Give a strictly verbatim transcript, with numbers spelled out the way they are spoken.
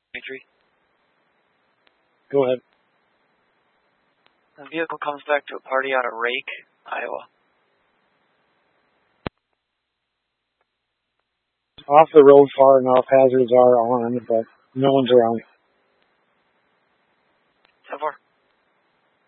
twenty-three. Go ahead. The vehicle comes back to a party out of Rake, Iowa. Off the road far enough, hazards are on, but no one's around.